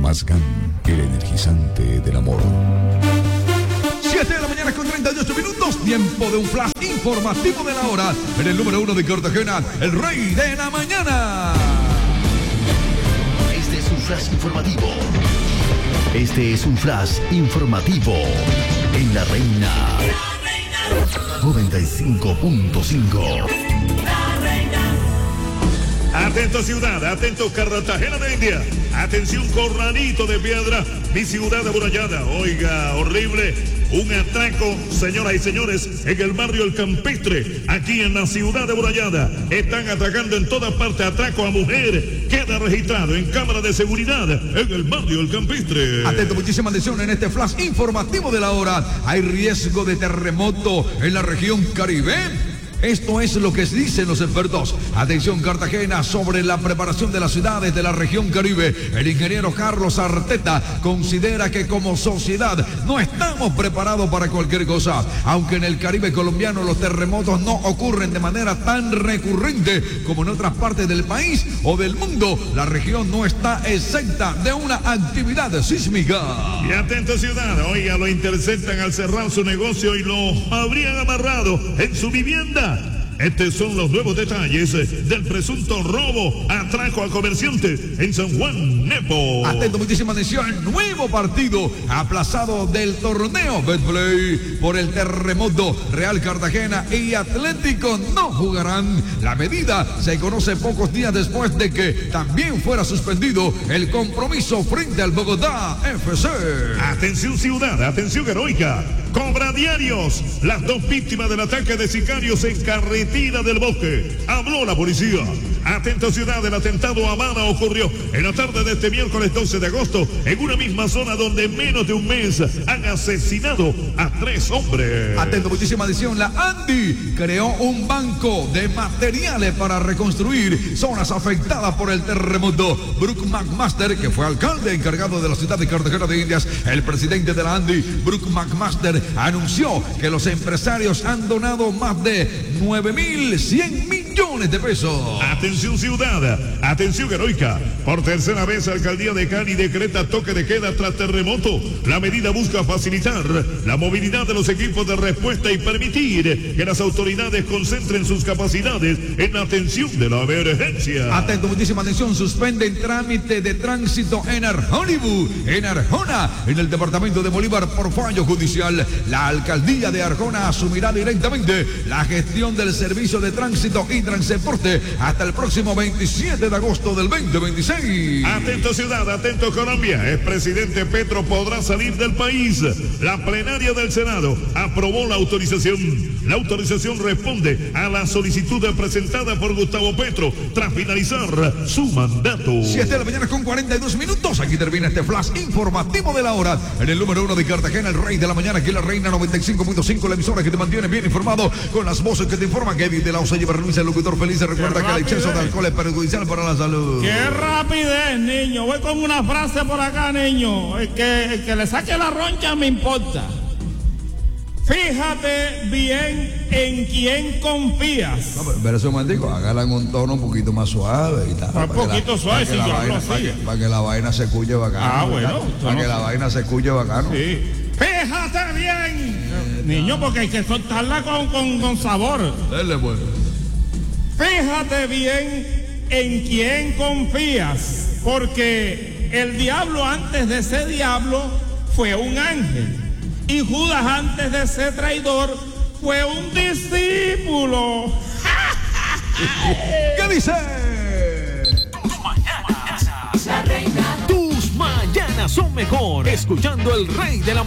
Más GAN, el energizante del amor. 7 de la mañana con 38 minutos, tiempo de un flash informativo de la hora. En el número 1 de Cartagena, el rey de la mañana. Este es un flash informativo. Este es un flash informativo en La Reina 95.5. Atento ciudad, atento Cartagena de India. Atención Corralito de Piedra, mi ciudad amurallada. Oiga, horrible. Un atraco, señoras y señores, en el barrio El Campestre, aquí en la ciudad amurallada. Están atacando en todas partes, atraco a mujer. Queda registrado en cámara de seguridad en el barrio El Campestre. Atento, muchísima atención en este flash informativo de la hora. Hay riesgo de terremoto en la región Caribe. Esto es lo que dicen los expertos. Atención Cartagena sobre la preparación de las ciudades de la región Caribe. El ingeniero Carlos Arteta considera que como sociedad no estamos preparados para cualquier cosa. Aunque en el Caribe colombiano los terremotos no ocurren de manera tan recurrente como en otras partes del país o del mundo, la región no está exenta de una actividad sísmica. Y atento ciudad, oiga, lo interceptan al cerrar su negocio y lo habrían amarrado en su vivienda. Estos son los nuevos detalles del presunto robo, atraco a comerciantes en San Juan, Nepo. Atento, muchísima atención. Nuevo partido aplazado del torneo Betplay por el terremoto. Real Cartagena y Atlético no jugarán. La medida se conoce pocos días después de que también fuera suspendido el compromiso frente al Bogotá FC. Atención ciudad, atención heroica. Cobra diarios. Las dos víctimas del ataque de sicarios en Carretera del Bosque. Habló la policía. Atento ciudad, el atentado a Habana ocurrió en la tarde de este miércoles 12 de agosto en una misma zona donde en menos de un mes han asesinado a 3 hombres. Atento, muchísima atención. La ANDI creó un banco de materiales para reconstruir zonas afectadas por el terremoto. Brook McMaster, que fue alcalde encargado de la ciudad de Cartagena de Indias, el presidente de la ANDI, Brook McMaster, anunció que los empresarios han donado más de 9.100 millones de pesos. Atención ciudad, atención heroica. Por tercera vez, Alcaldía de Cali decreta toque de queda tras terremoto. La medida busca facilitar la movilidad de los equipos de respuesta y permitir que las autoridades concentren sus capacidades en la atención de la emergencia. Atento, muchísima atención. Suspenden trámite de tránsito en Arjónibu, en Arjona, en el departamento de Bolívar por fallo judicial. La alcaldía de Arjona asumirá directamente la gestión del servicio de tránsito y transporte hasta el próximo 27 de agosto del 2026. Atento ciudad, atento Colombia. El presidente Petro podrá salir del país. La plenaria del Senado aprobó la autorización. La autorización responde a la solicitud presentada por Gustavo Petro tras finalizar su mandato. 7 de la mañana con 42 minutos. Aquí termina este flash informativo de la hora. En el número 1 de Cartagena, el rey de la mañana, aquí la Reina 95.5, la emisora que te mantiene bien informado con las voces que te informan. Kevin de la Osa lleva Luis, el locutor feliz. Recuerda que el exceso de alcohol es perjudicial para la salud. ¡Qué rapidez, niño! Voy con una frase por acá, niño. El que le saque la roncha me importa. Fíjate bien en quién confías. No, pero eso momentico, hágala en un tono un poquito más suave y tal. Un poquito suave, si yo hablo así. Para que la vaina se escuche bacano. Ah, bueno. Para que la vaina se escuche bacano. Sí. Fíjate bien, niño, porque hay que soltarla con sabor. Dele, pues. Fíjate bien en quién confías, porque el diablo antes de ser diablo fue un ángel. Y Judas antes de ser traidor fue un discípulo. ¿Qué dice? Tus mañanas son mejor escuchando el rey de la